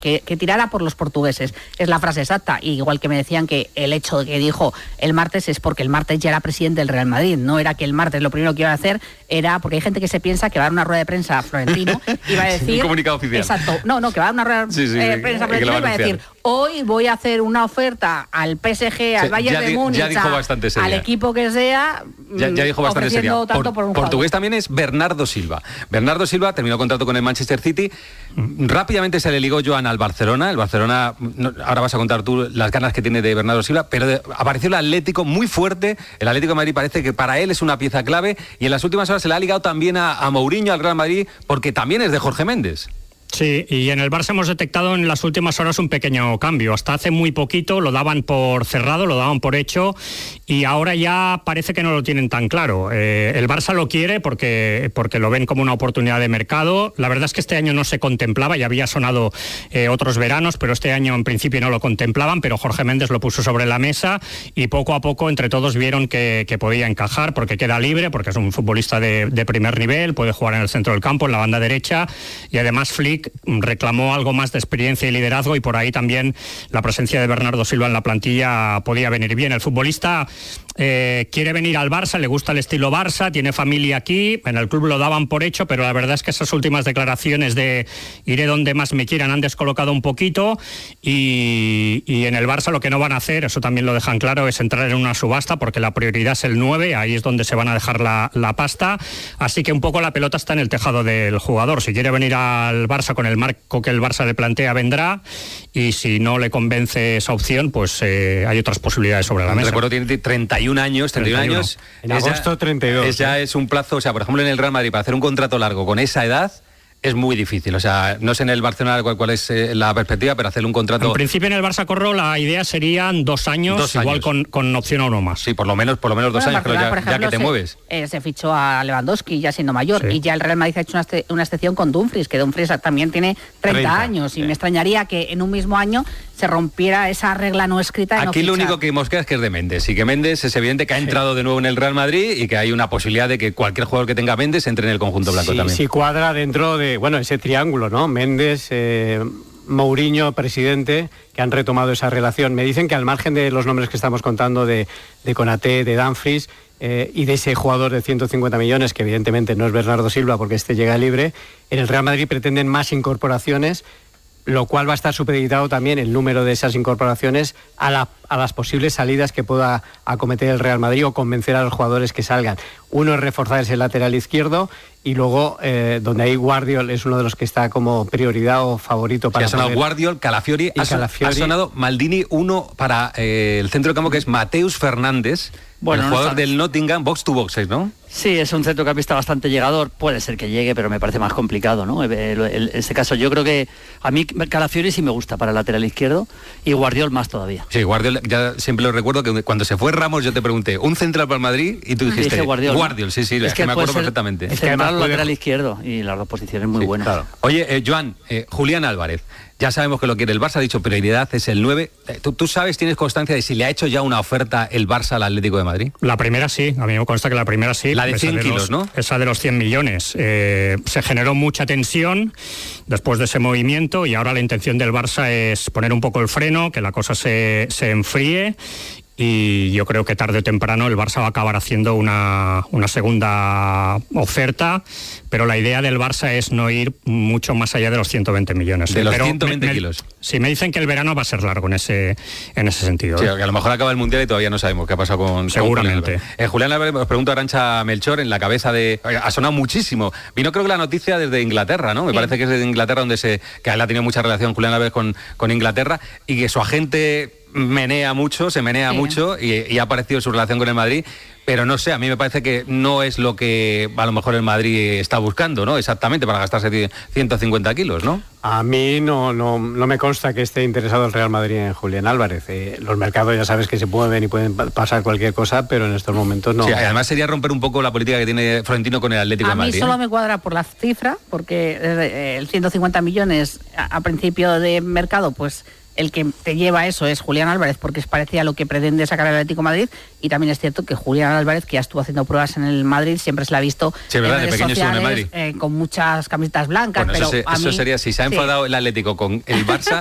que tirara por los portugueses. Es la frase exacta. Y igual que me decían que el hecho de que dijo el martes es porque el martes ya era presidente del Real Madrid. No era que el martes lo primero que iba a hacer era... Porque hay gente que se piensa que va a dar una rueda de prensa a Florentino y va a decir... un comunicado oficial. Exacto. No, que va a dar una rueda de prensa a Florentino y va a decir... Hoy voy a hacer una oferta al PSG, al Bayern de Múnich, al equipo que sea. Ya dijo bastante seria. Portugués también es Bernardo Silva. Bernardo Silva terminó contrato con el Manchester City. Rápidamente se le ligó Joan al Barcelona. El Barcelona, ahora vas a contar tú las ganas que tiene de Bernardo Silva, pero apareció el Atlético muy fuerte. El Atlético de Madrid parece que para él es una pieza clave y en las últimas horas se le ha ligado también a Mourinho, al Real Madrid, porque también es de Jorge Méndez. Sí, y en el Barça hemos detectado en las últimas horas un pequeño cambio. Hasta hace muy poquito lo daban por cerrado, lo daban por hecho, y ahora ya parece que no lo tienen tan claro. El Barça lo quiere porque lo ven como una oportunidad de mercado. La verdad es que este año no se contemplaba, ya había sonado otros veranos, pero este año en principio no lo contemplaban, pero Jorge Méndez lo puso sobre la mesa y poco a poco entre todos vieron que podía encajar porque queda libre, porque es un futbolista de primer nivel, puede jugar en el centro del campo, en la banda derecha, y además Flick reclamó algo más de experiencia y liderazgo y por ahí también la presencia de Bernardo Silva en la plantilla podía venir bien. El futbolista quiere venir al Barça, le gusta el estilo Barça, tiene familia aquí, en el club lo daban por hecho, pero la verdad es que esas últimas declaraciones de iré donde más me quieran han descolocado un poquito y en el Barça lo que no van a hacer, eso también lo dejan claro, es entrar en una subasta porque la prioridad es el 9, ahí es donde se van a dejar la pasta, así que un poco la pelota está en el tejado del jugador. Si quiere venir al Barça con el marco que el Barça le plantea, vendrá, y si no le convence esa opción, pues hay otras posibilidades sobre la mesa. Recuerdo, tiene 31 años. En agosto 32. Ya es un plazo, o sea, por ejemplo en el Real Madrid, para hacer un contrato largo con esa edad, es muy difícil. O sea, no sé en el Barcelona cuál es la perspectiva, pero hacerle un contrato... En principio en el Barça Corro la idea serían 2 años, igual con opción a uno más. Sí, por lo menos 2 años, pero ya que te mueves. Se fichó a Lewandowski ya siendo mayor, y ya el Real Madrid ha hecho una excepción con Dumfries, que Dumfries también tiene 30 años, y me extrañaría que en un mismo año se rompiera esa regla no escrita. Aquí lo único que mosquea es que es de Méndez, y que Méndez es evidente que ha entrado de nuevo en el Real Madrid y que hay una posibilidad de que cualquier jugador que tenga Méndez entre en el conjunto blanco también. Sí, cuadra dentro de, ese triángulo, ¿no? Méndez, Mourinho, presidente, que han retomado esa relación. Me dicen que al margen de los nombres que estamos contando de Konaté, de Dumfries y de ese jugador de 150 millones, que evidentemente no es Bernardo Silva porque este llega libre, en el Real Madrid pretenden más incorporaciones, lo cual va a estar supeditado también el número de esas incorporaciones a las posibles salidas que pueda acometer el Real Madrid o convencer a los jugadores que salgan. Uno es reforzar ese lateral izquierdo y luego, donde ahí Guardiol es uno de los que está como prioridad o favorito para... Ha sonado Guardiol, Calafiori, ha sonado Maldini, uno para el centro de campo que es Mateus Fernández, el jugador del Nottingham, box to box, ¿no? Sí, es un centrocampista bastante llegador, puede ser que llegue, pero me parece más complicado, ¿no? En este caso yo creo que a mí Calafiori sí me gusta para el lateral izquierdo y Guardiol más todavía. Sí, Guardiol, ya siempre lo recuerdo que cuando se fue Ramos yo te pregunté, ¿un central para el Madrid? Y tú dijiste Guardiol, sí, es que me acuerdo perfectamente. Es que además lateral izquierdo y las dos posiciones muy buenas. Claro. Oye, Joan, Julián Álvarez, ya sabemos que lo quiere el Barça, ha dicho prioridad es el 9. ¿Tú sabes, tienes constancia de si le ha hecho ya una oferta el Barça al Atlético de Madrid? La primera sí, a mí me consta que la primera sí. La de 100 kilos, ¿no? Esa de los 100 millones. Se generó mucha tensión después de ese movimiento y ahora la intención del Barça es poner un poco el freno, que la cosa se enfríe. Y yo creo que tarde o temprano el Barça va a acabar haciendo una segunda oferta, pero la idea del Barça es no ir mucho más allá de los 120 millones. De los 120 kilos. Sí, me dicen que el verano va a ser largo en ese sentido. Sí, que a lo mejor acaba el Mundial y todavía no sabemos qué ha pasado con... Seguramente. Julián Álvarez, os pregunto a Arantxa Melchor, en la cabeza de... Ha sonado muchísimo. Vino creo que la noticia desde Inglaterra, ¿no? Me parece que es desde Inglaterra que él ha tenido mucha relación, Julián Álvarez, con Inglaterra, y que su agente... se menea mucho y ha aparecido su relación con el Madrid, pero no sé, a mí me parece que no es lo que a lo mejor el Madrid está buscando, ¿no? Exactamente, para gastarse 150 kilos, ¿no? A mí no me consta que esté interesado el Real Madrid en Julián Álvarez. Los mercados ya sabes que se mueven y pueden pasar cualquier cosa, pero en estos momentos no. Sí, además sería romper un poco la política que tiene Florentino con el Atlético de Madrid. A mí solo me cuadra por la cifra, porque el 150 millones a principio de mercado, pues el que te lleva a eso es Julián Álvarez, porque es parecía lo que pretende sacar el Atlético de Madrid, y también es cierto que Julián Álvarez, que ya estuvo haciendo pruebas en el Madrid, siempre se la ha visto en redes sociales, con muchas camisetas blancas. Bueno, pero eso sería, si se ha enfadado el Atlético con el Barça,